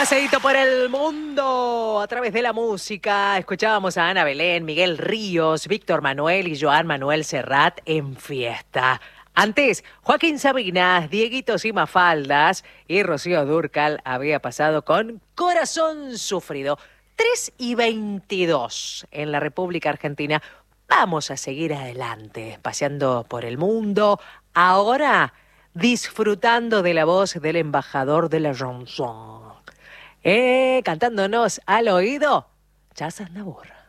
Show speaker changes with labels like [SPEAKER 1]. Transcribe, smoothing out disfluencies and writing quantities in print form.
[SPEAKER 1] Paseíto por el mundo a través de la música. Escuchábamos a Ana Belén, Miguel Ríos, Víctor Manuel y Joan Manuel Serrat en fiesta. Antes, Joaquín Sabina, Dieguitos y Mafaldas y Rocío Dúrcal había pasado con Corazón Sufrido. 3:22 en la República Argentina. Vamos a seguir adelante, paseando por el mundo. Ahora, disfrutando de la voz del embajador de la chanson. Cantándonos al oído, Charles Aznavour.